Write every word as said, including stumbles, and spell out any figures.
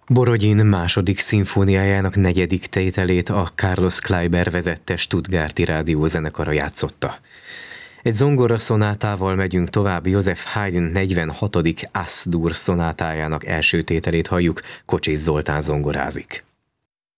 Borodin második szimfóniájának negyedik tételét a Carlos Kleiber vezette Stuttgarti rádiózenekara játszotta. Egy zongora szonátával megyünk tovább, Joseph Haydn negyvenhatodik As-dur szonátájának első tételét halljuk, Kocsis Zoltán zongorázik.